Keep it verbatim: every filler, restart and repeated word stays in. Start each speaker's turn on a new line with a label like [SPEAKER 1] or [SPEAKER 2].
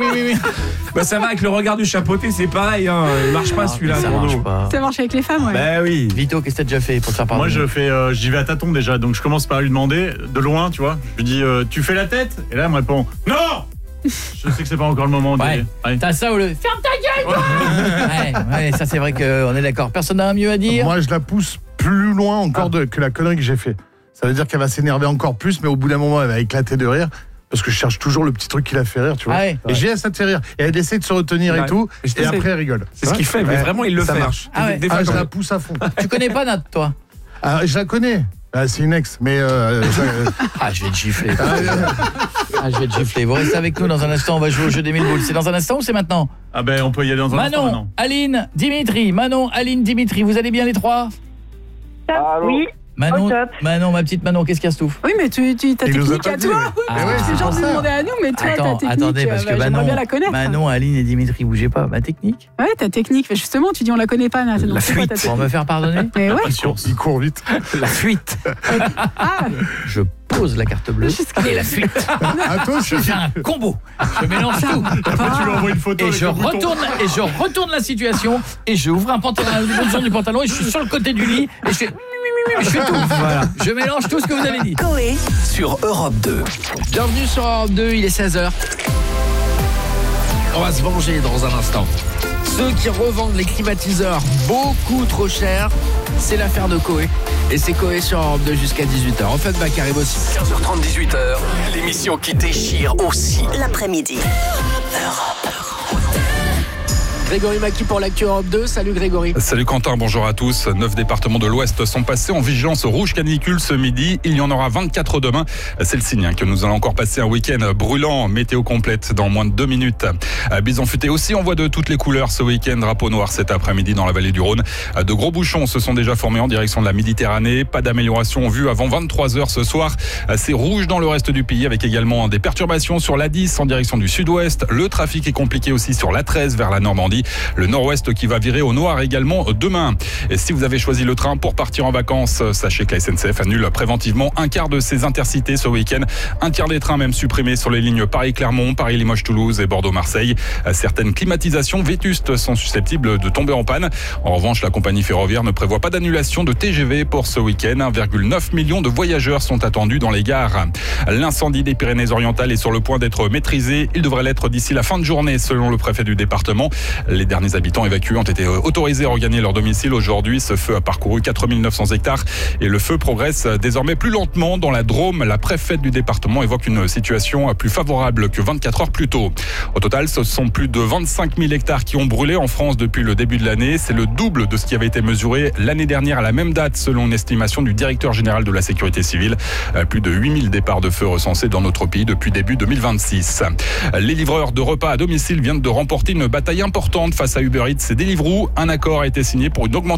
[SPEAKER 1] oui, oui. Bah ça va avec le regard du chapeauté, c'est pareil, hein. Il marche pas celui-là.
[SPEAKER 2] Ça
[SPEAKER 1] pour
[SPEAKER 2] marche
[SPEAKER 1] nous.
[SPEAKER 2] pas.
[SPEAKER 3] Ça marche avec les femmes, ouais.
[SPEAKER 1] Bah oui.
[SPEAKER 2] Vito, qu'est-ce que t'as déjà fait pour te faire pardonner?
[SPEAKER 4] Moi, je fais, euh, j'y vais à tâtons déjà, donc je commence par lui demander de loin, tu vois. Je lui dis, euh, tu fais la tête? Et là, elle me répond, non. Je sais que c'est pas encore le moment.
[SPEAKER 2] Ouais.
[SPEAKER 4] Ouais.
[SPEAKER 2] T'as ça ou le ferme ta gueule, toi. Ouais, ouais, ça c'est vrai qu'on est d'accord. Personne n'a mieux à dire.
[SPEAKER 5] Moi, je la pousse plus loin encore de, que la connerie que j'ai fait. Ça veut dire qu'elle va s'énerver encore plus, mais au bout d'un moment, elle va éclater de rire. Parce que je cherche toujours le petit truc qui la fait rire, tu vois.
[SPEAKER 2] Ah ouais.
[SPEAKER 5] Et j'ai ça te fait rire. Et elle essaie de se retenir
[SPEAKER 1] Ouais.
[SPEAKER 5] et tout.
[SPEAKER 1] Je
[SPEAKER 5] Et
[SPEAKER 1] sais.
[SPEAKER 5] après, elle rigole.
[SPEAKER 1] C'est ce qu'il fait, mais
[SPEAKER 5] Ouais.
[SPEAKER 1] vraiment il le
[SPEAKER 5] Ça
[SPEAKER 1] fait.
[SPEAKER 5] marche.
[SPEAKER 2] Ah ouais.
[SPEAKER 1] Des
[SPEAKER 5] Ah,
[SPEAKER 1] fois,
[SPEAKER 5] je
[SPEAKER 1] quand-
[SPEAKER 5] la pousse à fond.
[SPEAKER 2] Tu connais pas Nat, toi?
[SPEAKER 5] Ah, je la connais. Ah, c'est une ex, mais euh, ça-
[SPEAKER 2] Ah, je vais te gifler. Ah, je vais te gifler. Vous restez avec nous dans un instant, on va jouer au jeu des mille boules. C'est dans un instant ou c'est maintenant?
[SPEAKER 4] Ah ben, on peut y aller dans un instant
[SPEAKER 2] Manon,
[SPEAKER 4] maintenant.
[SPEAKER 2] Aline, Dimitri. Manon, Aline, Dimitri. Vous allez bien les trois?
[SPEAKER 6] Oui,
[SPEAKER 2] Manon,
[SPEAKER 6] Au top.
[SPEAKER 2] Manon, ma petite Manon, qu'est-ce qu'il y a, Stouff?
[SPEAKER 3] Oui, mais tu, tu, ta
[SPEAKER 5] Il nous a
[SPEAKER 3] technique
[SPEAKER 5] pas
[SPEAKER 3] à
[SPEAKER 5] dit,
[SPEAKER 3] toi.
[SPEAKER 5] ouais.
[SPEAKER 3] Oui,
[SPEAKER 2] Ah,
[SPEAKER 3] c'est
[SPEAKER 2] ouais,
[SPEAKER 3] le
[SPEAKER 2] c'est
[SPEAKER 3] genre
[SPEAKER 5] pour
[SPEAKER 3] de
[SPEAKER 5] ça.
[SPEAKER 3] demander à nous, mais toi,
[SPEAKER 2] Attends,
[SPEAKER 3] ta technique,
[SPEAKER 2] attendez, parce
[SPEAKER 3] euh,
[SPEAKER 2] que
[SPEAKER 3] bah, j'aimerais
[SPEAKER 2] Manon,
[SPEAKER 3] bien la connaître.
[SPEAKER 2] Manon, Aline et Dimitri, bougez pas. Ma technique?
[SPEAKER 3] Ouais, ta technique. Mais justement, tu dis on la connaît pas, Nat. Donc,
[SPEAKER 1] La
[SPEAKER 3] c'est quoi ta
[SPEAKER 1] fuite.
[SPEAKER 2] Pour
[SPEAKER 3] technique?
[SPEAKER 2] me faire pardonner?
[SPEAKER 3] Mais ouais.
[SPEAKER 5] il court vite.
[SPEAKER 1] La fuite.
[SPEAKER 3] Ah,
[SPEAKER 2] Je pose la carte bleue
[SPEAKER 3] Jusqu'à-
[SPEAKER 2] et la fuite.
[SPEAKER 5] À toi aussi.
[SPEAKER 2] Je fais un combo. Je mélange tout.
[SPEAKER 4] Après, tu lui envoies une photo
[SPEAKER 2] Et
[SPEAKER 4] avec
[SPEAKER 2] je
[SPEAKER 4] le bouton.
[SPEAKER 2] retourne et je retourne la situation et je ouvre un pantalon, le bouton du pantalon et je suis sur le côté du lit et je fais je fais tout. Voilà. Je mélange tout ce que vous avez dit.
[SPEAKER 7] Coé sur Europe deux.
[SPEAKER 8] Bienvenue sur Europe deux, il est seize heures. On va se venger dans un instant. Ceux qui revendent les climatiseurs beaucoup trop cher, c'est l'affaire de Coé. Et c'est Coé sur Europe deux jusqu'à dix-huit heures. En fait, Mac arrive aussi.
[SPEAKER 7] quinze heures trente, dix-huit heures. L'émission qui déchire aussi l'après-midi.
[SPEAKER 8] Grégory Maki pour l'actu Europe deux. Salut Grégory.
[SPEAKER 9] Salut Quentin, bonjour à tous. Neuf départements de l'Ouest sont passés en vigilance rouge canicule ce midi. Il y en aura vingt-quatre demain. C'est le signe que nous allons encore passer un week-end brûlant. Météo complète dans moins de deux minutes. Bison futé aussi en voie de toutes les couleurs ce week-end. Drapeau noir cet après-midi dans la vallée du Rhône. De gros bouchons se sont déjà formés en direction de la Méditerranée. Pas d'amélioration vue avant vingt-trois heures ce soir. C'est rouge dans le reste du pays avec également des perturbations sur l'A dix en direction du sud-ouest. Le trafic est compliqué aussi sur l'A treize vers la Normandie. Le nord-ouest qui va virer au noir également demain. Et si vous avez choisi le train pour partir en vacances, sachez que la S N C F annule préventivement un quart de ses intercités ce week-end. Un tiers des trains même supprimés sur les lignes Paris-Clermont, Paris-Limoges-Toulouse et Bordeaux-Marseille. Certaines climatisations vétustes sont susceptibles de tomber en panne. En revanche, la compagnie ferroviaire ne prévoit pas d'annulation de T G V pour ce week-end. un virgule neuf million de voyageurs sont attendus dans les gares. L'incendie des Pyrénées-Orientales est sur le point d'être maîtrisé. Il devrait l'être d'ici la fin de journée selon le préfet du département. Les derniers habitants évacués ont été autorisés à regagner leur domicile. Aujourd'hui, ce feu a parcouru quatre mille neuf cents hectares et le feu progresse désormais plus lentement dans la Drôme. La préfète du département évoque une situation plus favorable que vingt-quatre heures plus tôt. Au total, ce sont plus de vingt-cinq mille hectares qui ont brûlé en France depuis le début de l'année. C'est le double de ce qui avait été mesuré l'année dernière à la même date, selon une estimation du directeur général de la sécurité civile. Plus de huit mille départs de feu recensés dans notre pays depuis début deux mille vingt-six. Les livreurs de repas à domicile viennent de remporter une bataille importante face à Uber Eats et Deliveroo. Un accord a été signé pour une augmentation